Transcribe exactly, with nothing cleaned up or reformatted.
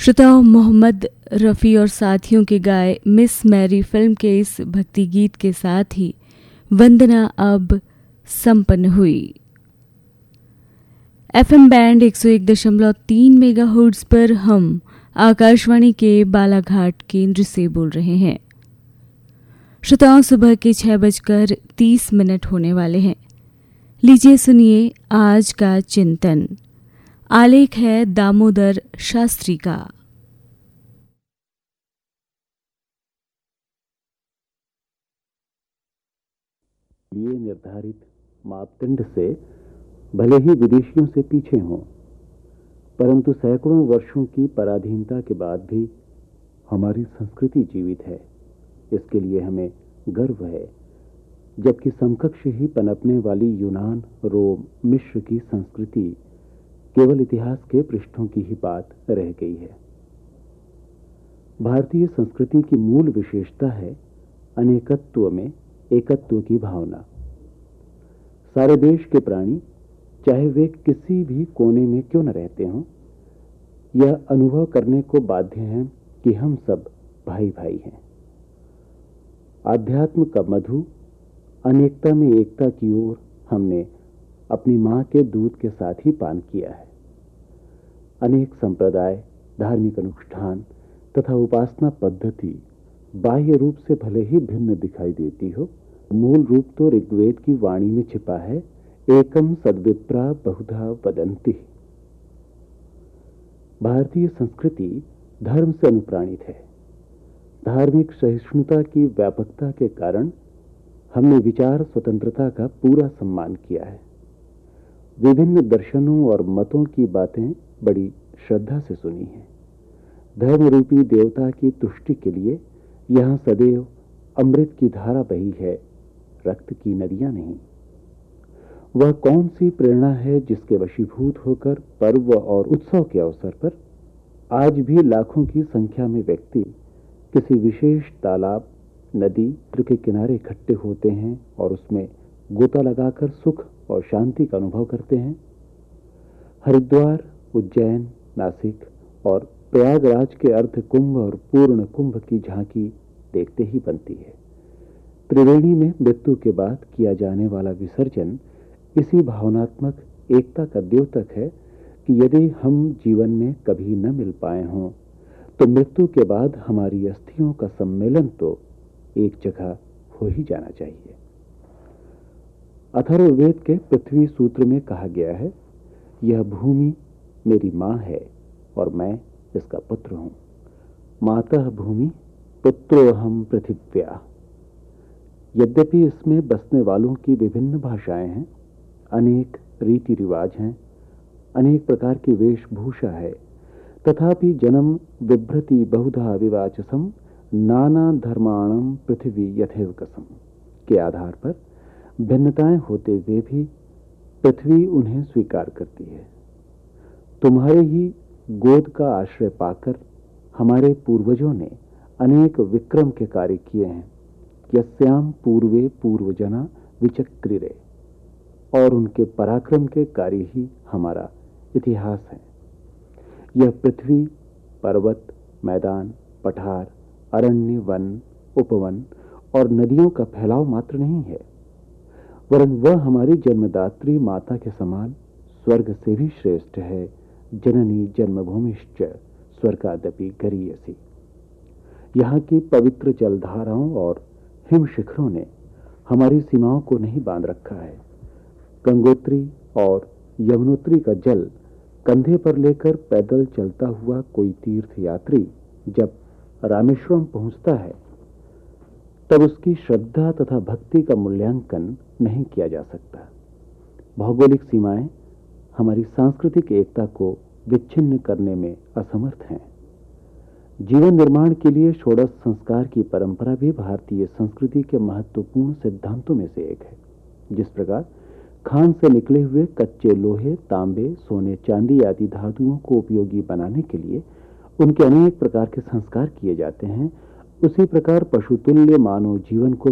श्रोताओं, मोहम्मद रफ़ी और साथियों के गाए मिस मैरी फिल्म के इस भक्ति गीत के साथ ही वंदना अब संपन्न हुई। एफएम बैंड एक सौ एक दशमलव तीन मेगाहर्ट्ज पर हम आकाशवाणी के बालाघाट केंद्र से बोल रहे हैं। श्रोताओं, सुबह के छह बजकर तीस मिनट होने वाले हैं। लीजिए सुनिए आज का चिंतन। आलेख है दामोदर शास्त्री का। लिए निर्धारित मापदंड से भले ही विदेशियों से पीछे हों, परंतु सैकड़ों वर्षों की पराधीनता के बाद भी हमारी संस्कृति जीवित है। इसके लिए हमें गर्व है, जबकि समकक्ष ही पनपने वाली यूनान, रोम, मिस्र की संस्कृति केवल इतिहास के पृष्ठों की ही बात रह गई है। भारतीय संस्कृति की मूल विशेषता है अनेकत्व में एकत्व की भावना। सारे देश के प्राणी, चाहे वे किसी भी कोने में क्यों न रहते हों, यह अनुभव करने को बाध्य हैं कि हम सब भाई भाई हैं। आध्यात्म का मधु, अनेकता में एकता की ओर हमने अपनी मां के दूध के साथ ही पान किया है। अनेक संप्रदाय, धार्मिक अनुष्ठान तथा उपासना पद्धति बाह्य रूप से भले ही भिन्न दिखाई देती हो, मूल रूप तो ऋग्वेद की वाणी में छिपा है, एकम सद्विप्रा बहुधा वदन्ति। भारतीय संस्कृति धर्म से अनुप्राणित है। धार्मिक सहिष्णुता की व्यापकता के कारण हमने विचार स्वतंत्रता का पूरा सम्मान किया है। विभिन्न दर्शनों और मतों की बातें बड़ी श्रद्धा से सुनी है। धर्म रूपी देवता की तुष्टि के लिए यहां सदैव अमृत की धारा बही है, रक्त की नदियां नहीं। वह कौन सी प्रेरणा है जिसके वशीभूत होकर पर्व और उत्सव के अवसर पर आज भी लाखों की संख्या में व्यक्ति किसी विशेष तालाब, नदी के किनारे इकट्ठे होते हैं और उसमें गोता लगाकर सुख और शांति का अनुभव करते हैं। हरिद्वार, उज्जैन, नासिक और प्रयागराज के अर्ध कुंभ और पूर्ण कुंभ की झांकी देखते ही बनती है। त्रिवेणी में मृत्यु के बाद किया जाने वाला विसर्जन इसी भावनात्मक एकता का द्योतक है कि यदि हम जीवन में कभी न मिल पाए हों, तो मृत्यु के बाद हमारी अस्थियों का सम्मेलन तो एक जगह हो ही जाना चाहिए। अथर्ववेद के पृथ्वी सूत्र में कहा गया है, यह भूमि मेरी मां है और मैं इसका पुत्र हूं। मातः भूमि पुत्रोऽहं पृथिव्या। यद्यपि इसमें बसने वालों की विभिन्न भाषाएं हैं, अनेक रीति रिवाज हैं, अनेक प्रकार की वेशभूषा है, तथापि जन्म बिभ्रति बहुधा विवाचसम नाना धर्माणम पृथ्वी यथैव कसम के आधार पर भिन्नताएं होते हुए भी पृथ्वी उन्हें स्वीकार करती है। तुम्हारे ही गोद का आश्रय पाकर हमारे पूर्वजों ने अनेक विक्रम के कार्य किए हैं। यस्याम पूर्वे पूर्वजना विचक्रिरे, और उनके पराक्रम के कार्य ही हमारा इतिहास है। यह पृथ्वी पर्वत, मैदान, पठार, अरण्य, वन, उपवन और नदियों का फैलाव मात्र नहीं है, वरन वह हमारी जन्मदात्री माता के समान स्वर्ग से भी श्रेष्ठ है। जननी जन्मभूमिश्च स्वर्गादपि गरीयसी। यहाँ की पवित्र जलधाराओं और हिम शिखरों ने हमारी सीमाओं को नहीं बांध रखा है। गंगोत्री और यमुनोत्री का जल कंधे पर लेकर पैदल चलता हुआ कोई तीर्थ यात्री जब रामेश्वरम पहुंचता है, तब उसकी श्रद्धा तथा भक्ति का मूल्यांकन नहीं किया जा सकता। भौगोलिक सीमाएं हमारी सांस्कृतिक एकता को विच्छिन्न करने में असमर्थ हैं। जीवन निर्माण के लिए षोडश संस्कार की परंपरा भी भारतीय संस्कृति के महत्वपूर्ण सिद्धांतों में से एक है। जिस प्रकार खान से निकले हुए कच्चे लोहे, तांबे, सोने, चांदी आदि धातुओं को उपयोगी बनाने के लिए उनके अनेक प्रकार के संस्कार किए जाते हैं, उसी प्रकार पशुतुल्य मानव जीवन को